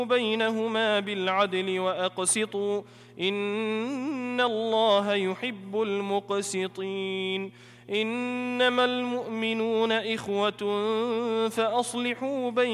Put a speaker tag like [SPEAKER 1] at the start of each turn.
[SPEAKER 1] بينهما بالعدل وأقسطوا إن الله يحب المقسطين إنما المؤمنون إخوة فأصلحوا بين